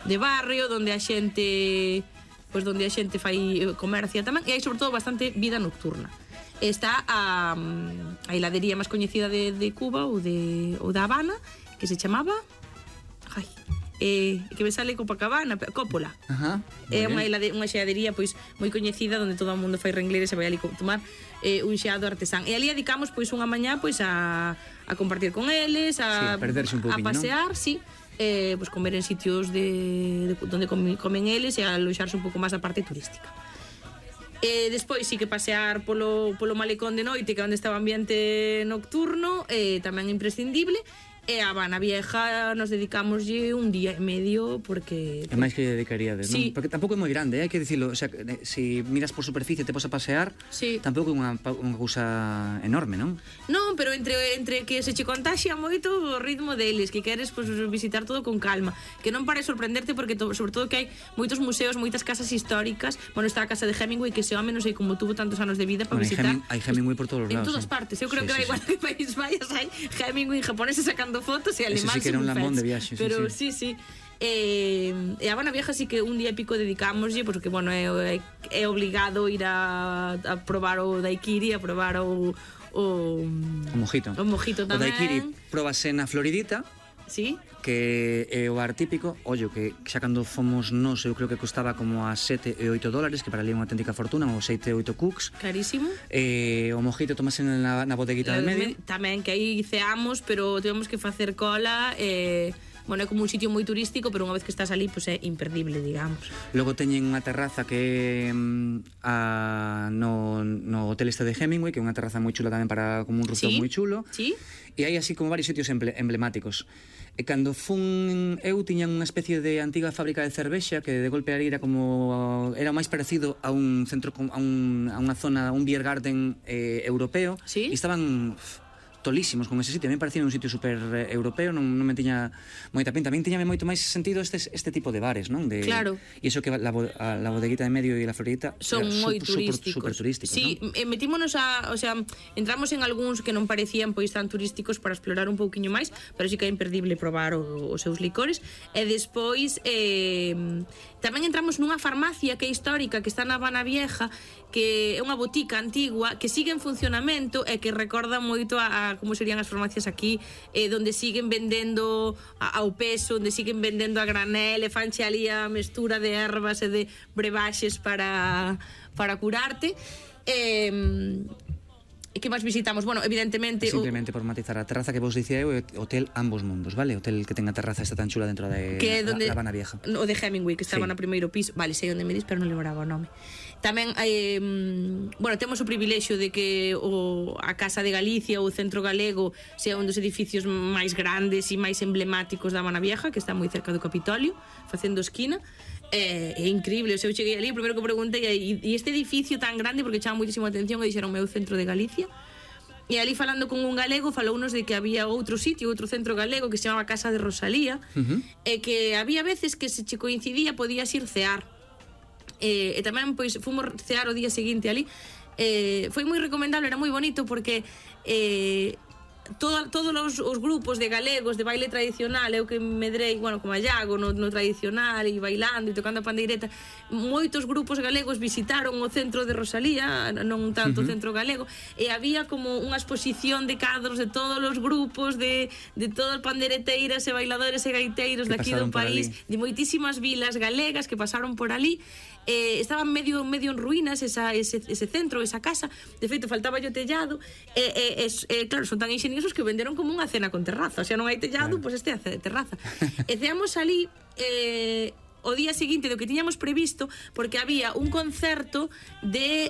de barrio, onde a xente fai comercia tamén, e hai sobre todo bastante vida nocturna. Está a heladería máis coñecida de Cuba ou da Habana, que se chamaba que me sale Copacabana, Coppola. É unha xeadería pois moi coñecida onde todo o mundo fai rengleres e vai ali tomar un xeado artesán. E ali dedicamos pois unha mañá pois a compartir con eles, a pasear, sí, pois comer en sitios onde comen eles e aloxarse un pouco máis a parte turística. Despois sí que pasear polo malecón de noite, que é onde está o ambiente nocturno, tamén imprescindible. E a Habana Vieja nos dedicamoslle un día e medio porque... É máis que dedicaríades, non? Porque tampouco é moi grande, hai que dicilo. O sea, se miras por superficie e te pos a pasear, tampouco é unha cousa enorme, non? Non, pero entre que se che contaxia moito o ritmo deles, que queres visitar todo con calma, que non pare sorprenderte porque sobre todo que hai moitos museos, moitas casas históricas. Bueno, está a casa de Hemingway, que ese home non sei como tuvo tantos anos de vida para visitar. Hai Hemingway por todos os lados. En todas partes, eu creo que da igual que país vayas, hai Hemingway japoneses sacando fotos e alemán. Ese sí que era un lamón de viaxe. Pero sí. E a Habana Vieja sí que un día e pico dedicámoslle, porque, bueno, é obligado ir a probar o daiquiri, a probar o mojito. O mojito tamén. O daiquiri próbase na Floridita, sí, que é o bar típico. Ollo, que xa cando fomos nós, eu creo que costaba como a $7 e $8, que para ali é unha auténtica fortuna, ou 7 e 8 cooks. Carísimo. O mojito tomase na bodeguita del medio. Tamén, que aí ceamos, pero tivemos que facer cola. Bueno, é como un sitio moi turístico, pero unha vez que estás ali, pois é imperdible, digamos. Logo teñen unha terraza que no hotel este de Hemingway, que é unha terraza moi chula tamén para como un rooftop moi chulo. Sí. E hai así como varios sitios emblemáticos. E cando fun eu, tiñan unha especie de antiga fábrica de cervexa que de golpe ali era máis parecido a un centro, a unha zona, a un beer garden europeo. Sí. E estaban tolísimos con ese sitio. A mí me parecía un sitio super europeo, non me tiña moita pinta. A mí tiñame moito máis sentido este tipo de bares, non? Claro. E iso que la bodeguita de medio e la Floridita son moi turísticos. Super turísticos, sí, non? Metímonos o sea, entramos en algúns que non parecían pois tan turísticos para explorar un pouquiño máis, pero sí que é imperdible probar os seus licores. E despois tamén entramos nunha farmacia que é histórica, que está na Habana Vieja, que é unha botica antigua que sigue en funcionamento e que recorda moito a como serían as farmacias aquí, donde siguen vendendo ao peso, onde siguen vendendo a granel, e fanche ali a mestura de ervas e de brebaxes para curarte. E que máis visitamos? Bueno, evidentemente... Simplemente por matizar, a terraza que vos dicía eu é Hotel Ambos Mundos, vale? Hotel que ten a terraza esta tan chula dentro da Habana Vieja. O de Hemingway, que estaba no primeiro piso. Vale, sei onde me dis, pero non lembraba o nome. Tamén, bueno, temos o privilexio de que a Casa de Galicia ou o Centro Galego sea un dos edificios máis grandes e máis emblemáticos da Habana Vieja, que está moi cerca do Capitolio, facendo esquina. É increíble, eu cheguei ali, o primeiro que preguntei e este edificio tan grande, porque chama moitísimo a atención, e dixeron meu Centro de Galicia. E ali falando con un galego falounos de que había outro sitio, outro centro galego que se chamaba Casa de Rosalía, e que había veces que se che coincidía podías ir cear, e tamén pois fomos cear o día seguinte ali. Foi moi recomendable, era moi bonito porque todos os grupos de galegos de baile tradicional, eu que medrei, bueno, como a Iago no tradicional e bailando e tocando a pandeireta, moitos grupos galegos visitaron o Centro de Rosalía, non tanto o Centro Galego, e había como unha exposición de cadros de todos os grupos de todas as pandeireteiras e bailadores e gaiteiros daqui do país, de moitísimas vilas galegas que pasaron por ali. Estaba medio en ruínas ese centro, esa casa. De feito, faltaba o tellado. Claro, son tan ingeniosos que venderon como unha cena con terraza. O sea, non hai tellado, pois este é a terraza. E ceamos ali o día seguinte do que tiñamos previsto, porque había un concerto de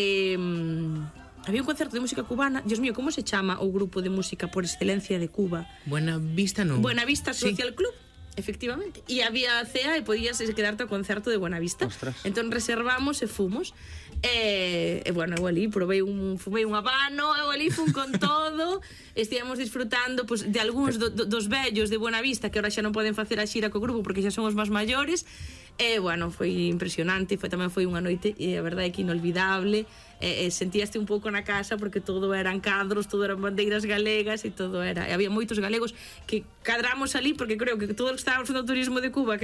música cubana. Dios mío, como se chama o grupo de música por excelencia de Cuba? Buena Vista, non? Buena Vista Social Club. Efectivamente, e había cea e podías quedarte ao concerto de Buenavista. Entón reservamos e fomos. Bueno, eu ali fumei un habano, eu ali fun con todo. Estivemos disfrutando pues, de algúns dos vellos de Buenavista que ahora xa non poden facer a xira co grupo porque xa son os máis maiores. Bueno, foi impresionante, tamén foi unha noite, a verdade é que inolvidable. Sentíaste un pouco na casa porque todo eran cadros, todo eran bandeiras galegas e todo era. Había moitos galegos que cadramos ali porque creo que todos que estábamos no turismo de Cuba que